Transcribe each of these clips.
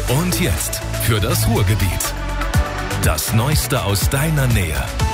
Und jetzt für das Ruhrgebiet. Das Neueste aus deiner Nähe.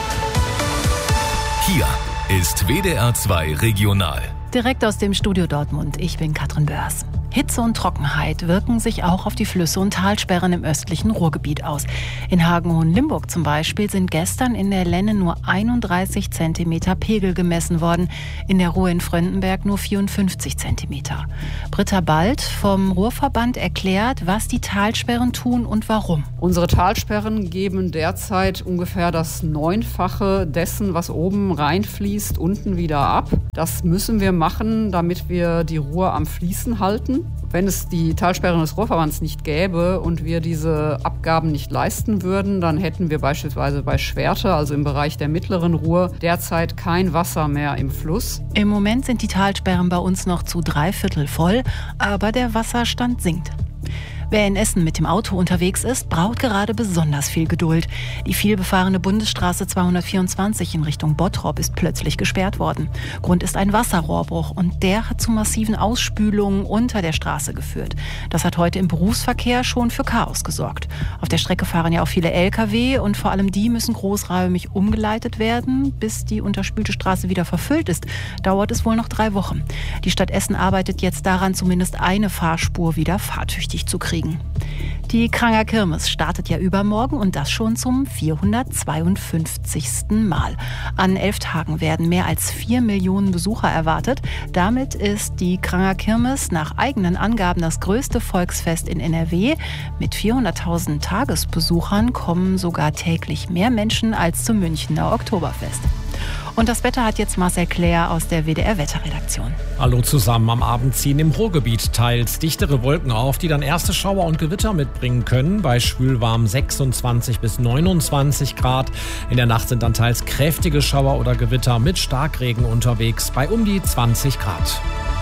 Hier ist WDR 2 Regional. Direkt aus dem Studio Dortmund. Ich bin Katrin Börs. Hitze und Trockenheit wirken sich auch auf die Flüsse und Talsperren im östlichen Ruhrgebiet aus. In Hagen-Hohenlimburg zum Beispiel sind gestern in der Lenne nur 31 Zentimeter Pegel gemessen worden, in der Ruhr in Fröndenberg nur 54 Zentimeter. Britta Bald vom Ruhrverband erklärt, was die Talsperren tun und warum. Unsere Talsperren geben derzeit ungefähr das 9-fache dessen, was oben reinfließt, unten wieder ab. Das müssen wir machen, damit wir die Ruhr am Fließen halten. Wenn es die Talsperren des Ruhrverbands nicht gäbe und wir diese Abgaben nicht leisten würden, dann hätten wir beispielsweise bei Schwerte, also im Bereich der mittleren Ruhr, derzeit kein Wasser mehr im Fluss. Im Moment sind die Talsperren bei uns noch zu 3/4 voll, aber der Wasserstand sinkt. Wer in Essen mit dem Auto unterwegs ist, braucht gerade besonders viel Geduld. Die vielbefahrene Bundesstraße 224 in Richtung Bottrop ist plötzlich gesperrt worden. Grund ist ein Wasserrohrbruch und der hat zu massiven Ausspülungen unter der Straße geführt. Das hat heute im Berufsverkehr schon für Chaos gesorgt. Auf der Strecke fahren ja auch viele Lkw und vor allem die müssen großräumig umgeleitet werden. Bis die unterspülte Straße wieder verfüllt ist, dauert es wohl noch 3 Wochen. Die Stadt Essen arbeitet jetzt daran, zumindest eine Fahrspur wieder fahrtüchtig zu kriegen. Die Kranger Kirmes startet ja übermorgen und das schon zum 452. Mal. An 11 Tagen werden mehr als 4 Millionen Besucher erwartet. Damit ist die Kranger Kirmes nach eigenen Angaben das größte Volksfest in NRW. Mit 400.000 Tagesbesuchern kommen sogar täglich mehr Menschen als zum Münchner Oktoberfest. Und das Wetter hat jetzt Marcel Claire aus der WDR-Wetterredaktion. Hallo zusammen. Am Abend ziehen im Ruhrgebiet teils dichtere Wolken auf, die dann erste Schauer und Gewitter mitbringen können. Bei schwülwarm 26 bis 29 Grad. In der Nacht sind dann teils kräftige Schauer oder Gewitter mit Starkregen unterwegs bei um die 20 Grad.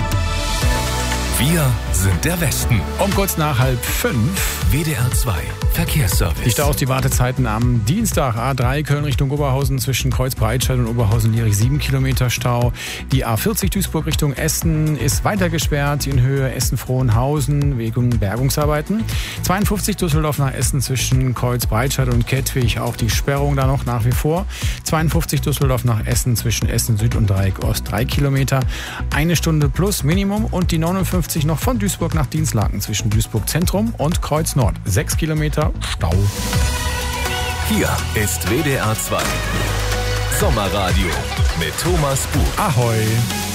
Wir sind der Westen. Um kurz nach 4:30. WDR 2 Verkehrsservice. Ich stelle aus die Wartezeiten am Dienstag. A3 Köln Richtung Oberhausen zwischen Kreuz-Breitscheid und Oberhausen-Lierich 7 Kilometer Stau. Die A40 Duisburg Richtung Essen ist weiter gesperrt in Höhe Essen-Frohnhausen wegen Bergungsarbeiten. 52 Düsseldorf nach Essen zwischen Kreuz-Breitscheid und Kettwig. Auch die Sperrung da noch nach wie vor. 52 Düsseldorf nach Essen zwischen Essen Süd und Dreieck Ost 3 Kilometer. 1 Stunde plus Minimum und die 59 noch von Duisburg nach Dinslaken zwischen Duisburg Zentrum und Kreuz Nord. 6 Kilometer Stau. Hier ist WDR 2 Sommerradio mit Thomas Buch. Ahoi!